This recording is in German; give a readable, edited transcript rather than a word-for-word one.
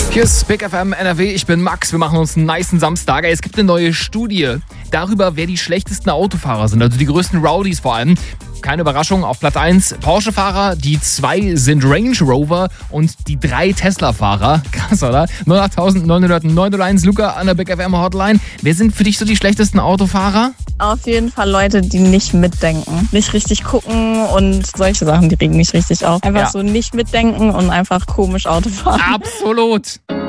Hier ist Big FM NRW, ich bin Max, wir machen uns einen nicen Samstag. Es gibt eine neue Studie darüber, wer die schlechtesten Autofahrer sind, also die größten Rowdies vor allem. Keine Überraschung, auf Platz 1 Porsche-Fahrer, die 2 sind Range Rover und die 3 Tesla-Fahrer. Krass, oder? 08901 Luca an der Big FM Hotline. Wer sind für dich so die schlechtesten Autofahrer? Auf jeden Fall Leute, die nicht mitdenken, nicht richtig gucken und solche Sachen, die regen mich richtig auf. Einfach so nicht mitdenken und einfach komisch Auto fahren. Absolut.